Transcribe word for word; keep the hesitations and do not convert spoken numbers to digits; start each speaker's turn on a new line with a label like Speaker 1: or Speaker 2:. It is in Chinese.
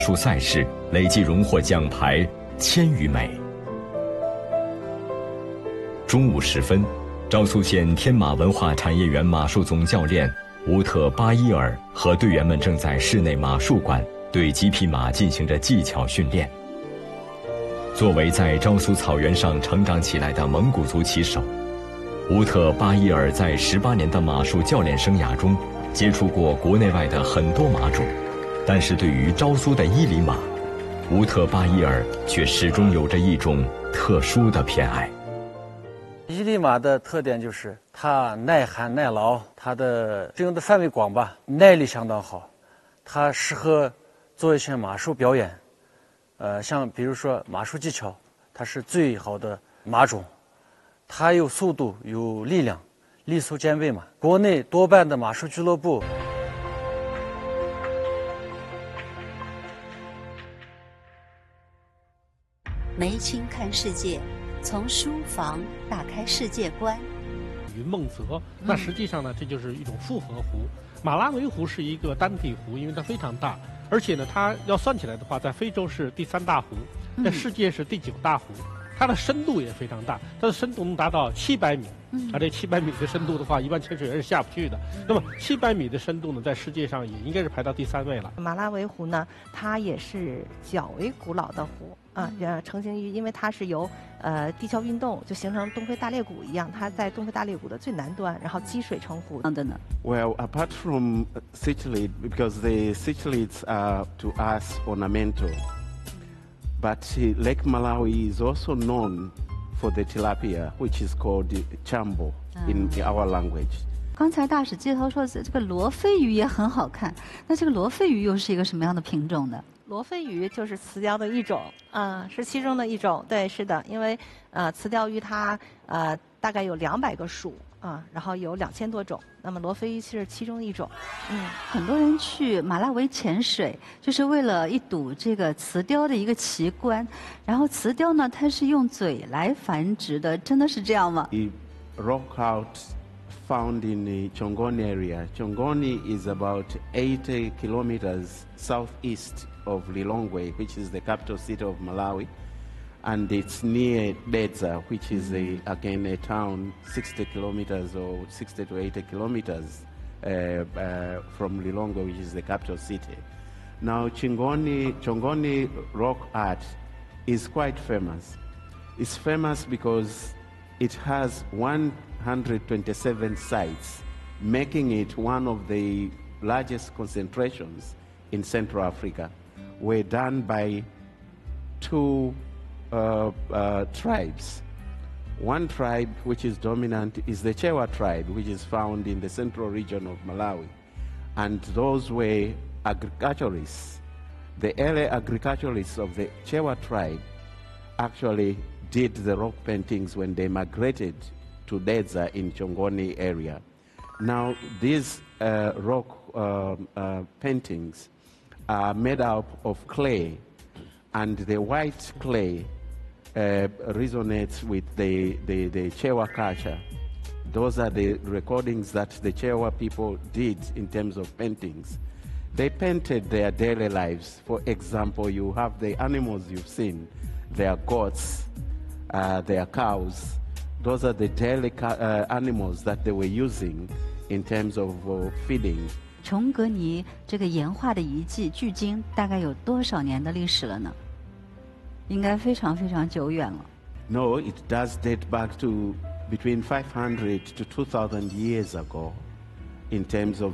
Speaker 1: 术赛事累计荣获奖牌千余枚。中午时分，昭苏县天马文化产业园马术总教练乌特巴伊尔和队员们正在室内马术馆对几匹马进行着技巧训练。作为在昭苏草原上成长起来的蒙古族骑手，乌特巴伊尔在十八年的马术教练生涯中接触过国内外的很多马种，但是对于昭苏的伊犁马，乌特巴伊尔却始终有着一种特殊的偏爱。
Speaker 2: 伊犁马的特点就是它耐寒耐劳，它的适应的范围广吧，耐力相当好，它适合做一些马术表演，呃，像比如说马术技巧，它是最好的马种，它有速度有力量，力速兼备嘛。国内多半的马术俱乐部。
Speaker 3: 梅青看世界，从书房打开世界观。
Speaker 4: 云梦泽，那实际上呢，这就是一种复合湖。马拉维湖是一个单体湖，因为它非常大，而且呢，它要算起来的话，在非洲是第三大湖，在世界是第九大湖。它的深度也非常大，它的深度能达到七百米，而这七百米的深度的话，一般潜水员是下不去的。那么七百米的深度呢，在世界上也应该是排到第三位了。
Speaker 5: 马拉维湖呢，它也是较为古老的湖啊，呃，成型于因为它是由呃地壳运动就形成东非大裂谷一样，它在东非大裂谷的最南端，然后积水成湖。
Speaker 3: 的呢
Speaker 6: Well, apart from cichlid, because the cichlids are to us ornamental. But uh, Lake Malawi is also known for the tilapia, which is called chambo in our language.
Speaker 3: 刚才大使介绍说，这个罗非鱼也很好看。那这个罗非鱼又是一个什么样的品种呢？
Speaker 5: 罗非鱼就是慈鲷的一种啊、呃，是其中的一种。对，是的，因为呃慈鲷鱼它呃大概有两百个属啊，然后有两千多种。那么罗非鱼是其中一种。
Speaker 3: 嗯，很多人去马拉维潜水，就是为了一睹这个慈鲷的一个奇观。然后慈鲷呢，它是用嘴来繁殖的，真的是这样吗？
Speaker 6: The rock out found in the Chongoni area. Chongoni is about eighty kilometers southeast of Lilongwe, which is the capital city of Malawi. And it's near Dedza, which is a, again a town sixty kilometers or sixty to eighty kilometers uh, uh, from Lilongwe, which is the capital city. Now, Chingoni, Chongoni rock art is quite famous. It's famous because it has one hundred twenty-seven sites, making it one of the largest concentrations in Central Africa. Were done by two Uh, uh, tribes. One tribe which is dominant is the Chewa tribe, which is found in the central region of Malawi. And those were agriculturists. The early agriculturists of the Chewa tribe actually did the rock paintings when they migrated to Dedza in Chongoni area. Now, these uh, rock uh, uh, paintings are made up of clay, and the white clay Uh, resonates with the, the, the Chewa culture. Those are the recordings that the Chewa people did in terms of paintings. They painted their daily lives. For example, you have the animals you've seen, their goats, uh, their cows. Those are the daily uh, animals that they were using in terms of uh, feeding.
Speaker 3: 崇格尼这个岩画的遗迹，距今大概有多少年的历史了呢？应该非常非常久远了。
Speaker 6: No, it does date back to between five hundred to two thousand years ago in terms of